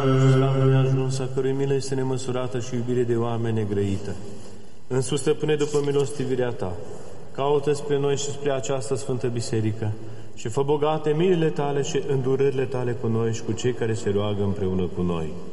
Slavă ajuns, a cărui milă este nemăsurată și iubire de oameni negrăită. Însuși, stăpâne, după milostivirea ta, caută spre noi și spre această Sfântă Biserică și fă bogate milele tale și îndurările tale cu noi și cu cei care se roagă împreună cu noi.